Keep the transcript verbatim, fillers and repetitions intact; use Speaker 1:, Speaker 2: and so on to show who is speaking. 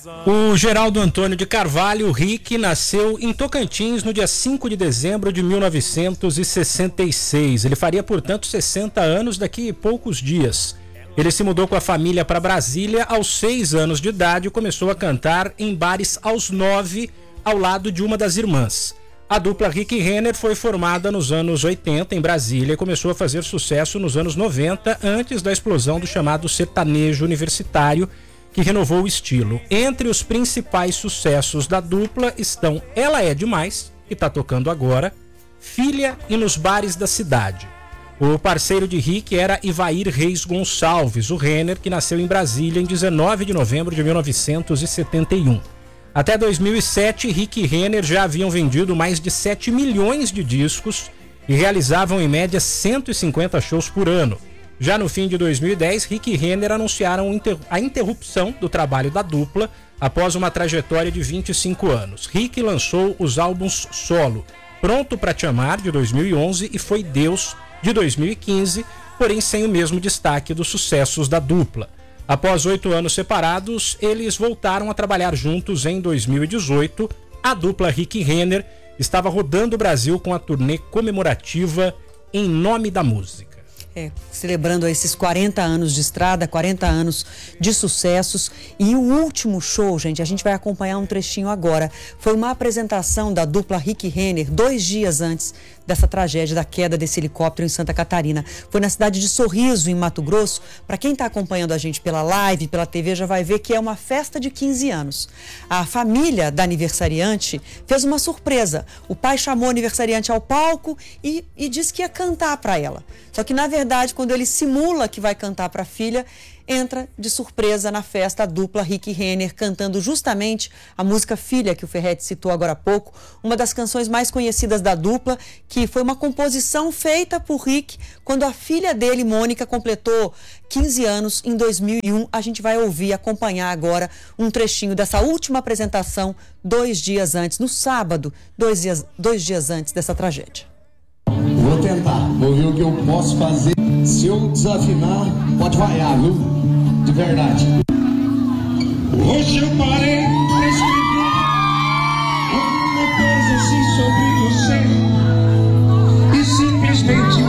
Speaker 1: O Geraldo Antônio de Carvalho Rick nasceu em Tocantins no dia cinco de dezembro de mil novecentos e sessenta e seis. Ele faria, portanto, sessenta anos daqui a poucos dias. Ele se mudou com a família para Brasília aos seis anos de idade e começou a cantar em bares aos nove, ao lado de uma das irmãs. A dupla Rick e Renner foi formada nos anos oitenta em Brasília e começou a fazer sucesso nos anos noventa, antes da explosão do chamado sertanejo universitário, que renovou o estilo. Entre os principais sucessos da dupla estão Ela É Demais, que está tocando agora, Filha e Nos Bares da Cidade. O parceiro de Rick era Ivair Reis Gonçalves, o Renner, que nasceu em Brasília em dezenove de novembro de mil novecentos e setenta e um. Até dois mil e sete, Rick e Renner já haviam vendido mais de sete milhões de discos e realizavam em média cento e cinquenta shows por ano. Já no fim de dois mil e dez, Rick e Renner anunciaram a interrupção do trabalho da dupla após uma trajetória de vinte e cinco anos. Rick lançou os álbuns solo Pronto Pra Te Amar, de dois mil e onze, e Foi Deus, de dois mil e quinze, porém sem o mesmo destaque dos sucessos da dupla. Após oito anos separados, eles voltaram a trabalhar juntos em dois mil e dezoito. A dupla Rick e Renner estava rodando o Brasil com a turnê comemorativa Em Nome da Música.
Speaker 2: É, celebrando esses quarenta anos de estrada, quarenta anos de sucessos. E o último show, gente, a gente vai acompanhar um trechinho agora. Foi uma apresentação da dupla Rick e Renner, dois dias antes dessa tragédia da queda desse helicóptero em Santa Catarina. Foi na cidade de Sorriso, em Mato Grosso. Para quem está acompanhando a gente pela live, pela T V, já vai ver que é uma festa de quinze anos. A família da aniversariante fez uma surpresa. O pai chamou a aniversariante ao palco e, e disse que ia cantar para ela. Só que, na verdade, quando ele simula que vai cantar para a filha, entra de surpresa na festa a dupla Rick e Renner, cantando justamente a música Filha, que o Ferretti citou agora há pouco, uma das canções mais conhecidas da dupla, que foi uma composição feita por Rick quando a filha dele, Mônica, completou quinze anos em dois mil e um. A gente vai ouvir, acompanhar agora um trechinho dessa última apresentação, dois dias antes, no sábado, dois dias, dois dias antes dessa tragédia.
Speaker 3: Vou tentar, vou ver o que eu posso fazer. Se eu desafinar, pode vaiar, viu? De verdade. Hoje eu parei pra escrever alguma coisa assim sobre você e simplesmente